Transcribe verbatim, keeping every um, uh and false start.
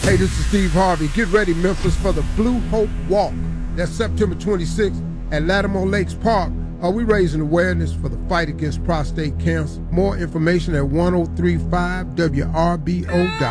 Hey, this is Steve Harvey. Get ready, Memphis, for the Blue Hope Walk. That's September twenty-sixth at Lattimore Lakes Park. Are we raising awareness for the fight against prostate cancer? More information at ten thirty-five W R B O dot com.